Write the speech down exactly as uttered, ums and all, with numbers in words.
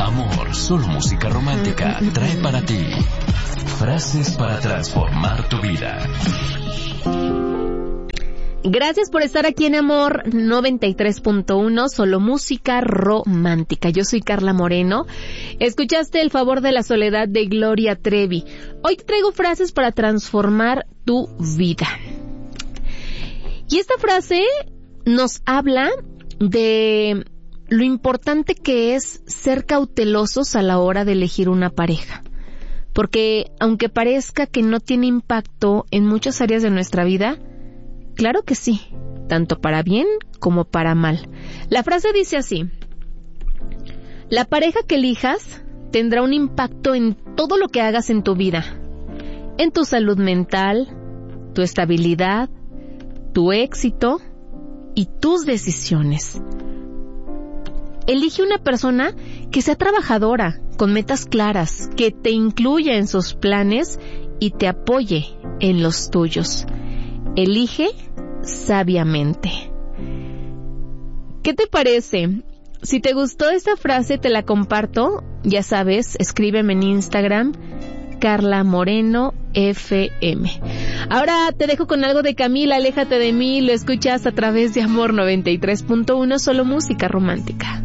Amor, solo música romántica trae para ti frases para transformar tu vida. Gracias por estar aquí en Amor noventa y tres punto uno, solo música romántica. Yo soy Carla Moreno. Escuchaste El favor de la soledad de Gloria Trevi. Hoy te traigo frases para transformar tu vida. Y esta frase nos habla de lo importante que es ser cautelosos a la hora de elegir una pareja. Porque aunque parezca que no tiene impacto en muchas áreas de nuestra vida, claro que sí, tanto para bien como para mal. La frase dice así: la pareja que elijas tendrá un impacto en todo lo que hagas en tu vida, en tu salud mental, tu estabilidad, tu éxito y tus decisiones. Elige una persona que sea trabajadora, con metas claras, que te incluya en sus planes y te apoye en los tuyos. Elige sabiamente. ¿Qué te parece? Si te gustó esta frase, te la comparto. Ya sabes, escríbeme en Instagram, Carla Moreno F M. Ahora te dejo con algo de Camila, Aléjate de mí. Lo escuchas a través de Amor noventa y tres punto uno, solo música romántica.